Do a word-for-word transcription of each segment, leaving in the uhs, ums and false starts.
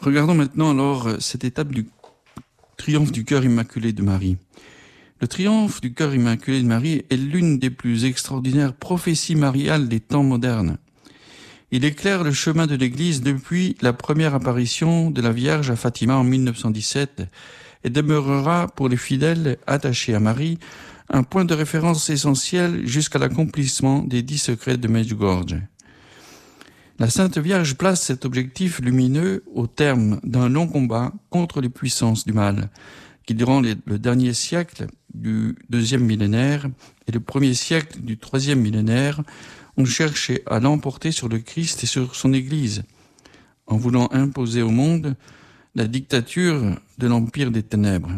Regardons maintenant alors cette étape du triomphe du cœur immaculé de Marie. Le triomphe du cœur immaculé de Marie est l'une des plus extraordinaires prophéties mariales des temps modernes. Il éclaire le chemin de l'Église depuis la première apparition de la Vierge à Fatima en mille neuf cent dix-sept et demeurera pour les fidèles attachés à Marie un point de référence essentiel jusqu'à l'accomplissement des dix secrets de Medjugorje. La Sainte Vierge place cet objectif lumineux au terme d'un long combat contre les puissances du mal, qui durant les, le dernier siècle du deuxième millénaire et le premier siècle du troisième millénaire ont cherché à l'emporter sur le Christ et sur son Église, en voulant imposer au monde la dictature de l'empire des ténèbres.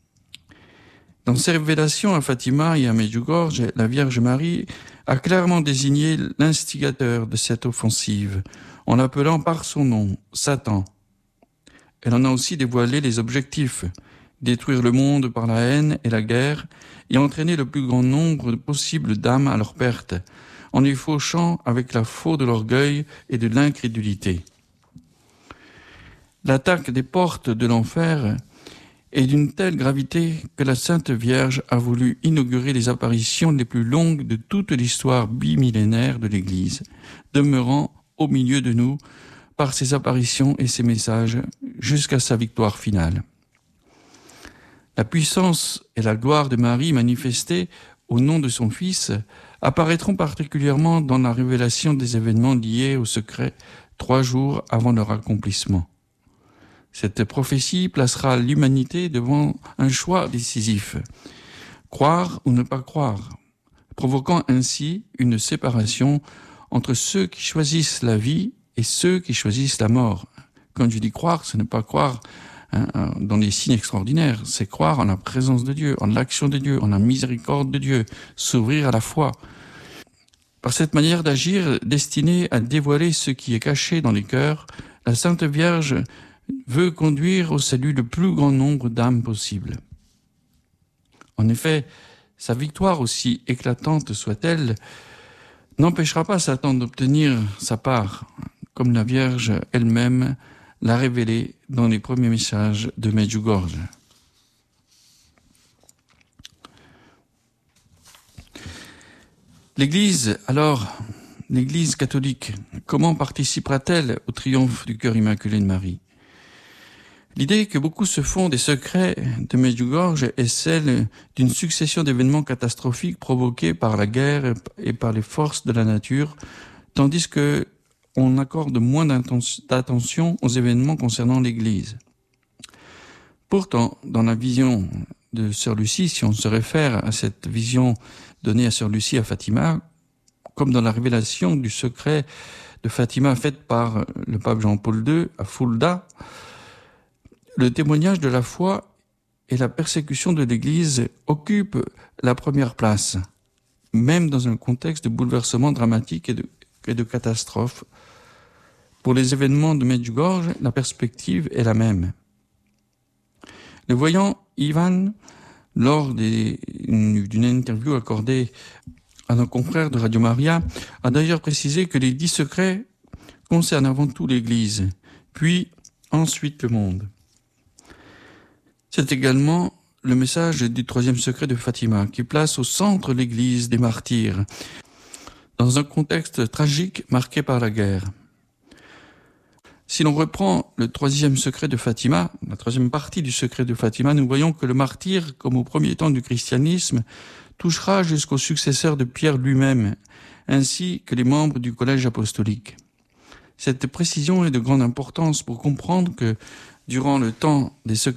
Dans ses révélations à Fatima et à Medjugorje, la Vierge Marie a clairement désigné l'instigateur de cette offensive, en l'appelant par son nom, Satan. Elle en a aussi dévoilé les objectifs, détruire le monde par la haine et la guerre, et entraîner le plus grand nombre possible d'âmes à leur perte, en les fauchant avec la faux de l'orgueil et de l'incrédulité. L'attaque des portes de l'enfer est d'une telle gravité que la Sainte Vierge a voulu inaugurer les apparitions les plus longues de toute l'histoire bimillénaire de l'Église, demeurant au milieu de nous par ses apparitions et ses messages jusqu'à sa victoire finale. La puissance et la gloire de Marie manifestées au nom de son Fils apparaîtront particulièrement dans la révélation des événements liés au secret trois jours avant leur accomplissement. Cette prophétie placera l'humanité devant un choix décisif, croire ou ne pas croire, provoquant ainsi une séparation entre ceux qui choisissent la vie et ceux qui choisissent la mort. Quand je dis croire, ce n'est pas croire hein, dans les signes extraordinaires, c'est croire en la présence de Dieu, en l'action de Dieu, en la miséricorde de Dieu, s'ouvrir à la foi. Par cette manière d'agir destinée à dévoiler ce qui est caché dans les cœurs, la Sainte Vierge veut conduire au salut le plus grand nombre d'âmes possible. En effet, sa victoire, aussi éclatante soit-elle, n'empêchera pas Satan d'obtenir sa part, comme la Vierge elle-même l'a révélé dans les premiers messages de Medjugorje. L'Église, alors, l'Église catholique, comment participera-t-elle au triomphe du cœur immaculé de Marie ? L'idée que beaucoup se font des secrets de Medjugorje est celle d'une succession d'événements catastrophiques provoqués par la guerre et par les forces de la nature, tandis que on accorde moins d'attention aux événements concernant l'Église. Pourtant, dans la vision de Sœur Lucie, si on se réfère à cette vision donnée à Sœur Lucie à Fatima, comme dans la révélation du secret de Fatima faite par le pape Jean-Paul deux à Fulda, le témoignage de la foi et la persécution de l'Église occupent la première place, même dans un contexte de bouleversement dramatique et de, et de catastrophe. Pour les événements de Medjugorje, la perspective est la même. Le voyant Ivan, lors des, une, d'une interview accordée à nos confrères de Radio Maria, a d'ailleurs précisé que les dix secrets concernent avant tout l'Église, puis ensuite le monde. C'est également le message du troisième secret de Fatima, qui place au centre l'Église des martyrs, dans un contexte tragique marqué par la guerre. Si l'on reprend le troisième secret de Fatima, la troisième partie du secret de Fatima, nous voyons que le martyr, comme au premier temps du christianisme, touchera jusqu'au successeur de Pierre lui-même, ainsi que les membres du collège apostolique. Cette précision est de grande importance pour comprendre que, durant le temps des, sec-